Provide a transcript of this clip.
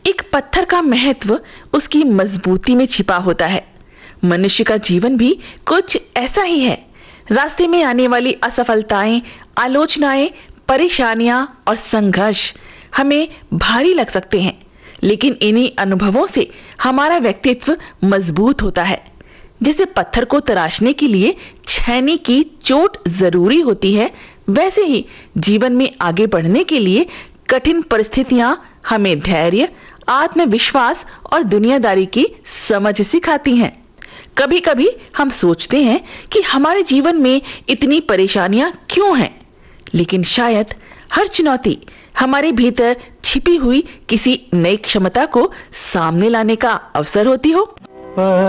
एक पत्थर का महत्व उसकी मजबूती में छिपा होता है। मनुष्य का जीवन भी कुछ ऐसा ही है। रास्ते में आने वाली असफलताएं, आलोचनाएं, परेशानियां और संघर्ष हमें भारी लग सकते हैं, लेकिन इन्हीं अनुभवों से हमारा व्यक्तित्व मजबूत होता है। जैसे पत्थर को तराशने के लिए छेनी की चोट जरूरी होती है, वैसे ही जीवन में आगे बढ़ने के लिए कठिन परिस्थितियां हमें धैर्य, आत्मविश्वास और दुनियादारी की समझ सिखाती हैं। कभी कभी हम सोचते हैं कि हमारे जीवन में इतनी परेशानियां क्यों हैं, लेकिन शायद हर चुनौती हमारे भीतर छिपी हुई किसी नई क्षमता को सामने लाने का अवसर होती हो।